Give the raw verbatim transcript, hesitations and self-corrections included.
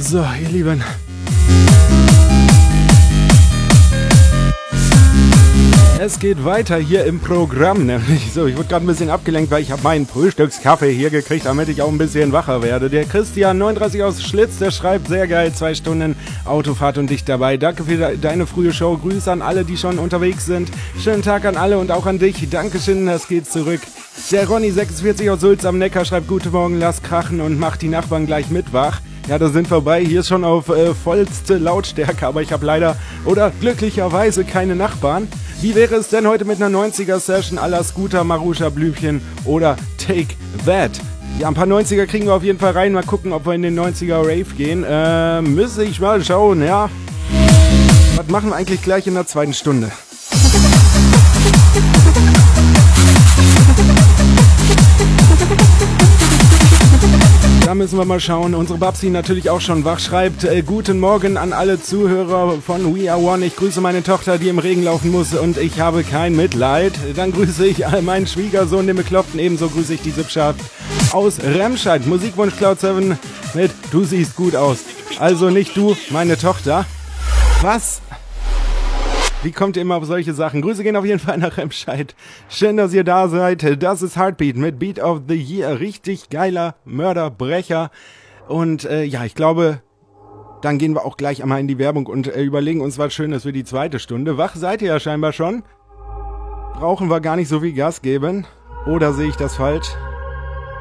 So, ihr Lieben. Es geht weiter hier im Programm, nämlich so, ich wurde gerade ein bisschen abgelenkt, weil ich habe meinen Frühstückskaffee hier gekriegt, damit ich auch ein bisschen wacher werde. Der Christian neununddreißig aus Schlitz, der schreibt, sehr geil, zwei Stunden Autofahrt und dich dabei. Danke für de- deine frühe Show, Grüße an alle, die schon unterwegs sind. Schönen Tag an alle und auch an dich. Dankeschön, das geht zurück. Der Ronny sechsundvierzig aus Sulz am Neckar schreibt, guten Morgen, lass krachen und mach die Nachbarn gleich mit wach. Ja, da sind vorbei. Hier ist schon auf äh, vollste Lautstärke, aber ich habe leider oder glücklicherweise keine Nachbarn. Wie wäre es denn heute mit einer neunziger-Session à la Scooter, Marusha, Blümchen oder Take That? Ja, ein paar neunziger kriegen wir auf jeden Fall rein. Mal gucken, ob wir in den neunziger Rave gehen. Äh, müsste ich mal schauen, ja. Was machen wir eigentlich gleich in der zweiten Stunde? Da müssen wir mal schauen. Unsere Babsi natürlich auch schon wach, schreibt, äh, guten Morgen an alle Zuhörer von We Are One. Ich grüße meine Tochter, die im Regen laufen muss und ich habe kein Mitleid. Dann grüße ich meinen Schwiegersohn, den Bekloppten. Ebenso grüße ich die Sippschaft aus Remscheid. Musikwunsch Cloud sieben mit Du siehst gut aus. Also nicht du, meine Tochter. Was? Wie kommt ihr immer auf solche Sachen? Grüße gehen auf jeden Fall nach Remscheid. Schön, dass ihr da seid. Das ist Heartbeat mit Beat of the Year. Richtig geiler Mörderbrecher. Und äh, ja, ich glaube, dann gehen wir auch gleich einmal in die Werbung und äh, überlegen uns was Schönes für die zweite Stunde. Wach seid ihr ja scheinbar schon. Brauchen wir gar nicht so viel Gas geben. Oder sehe ich das falsch?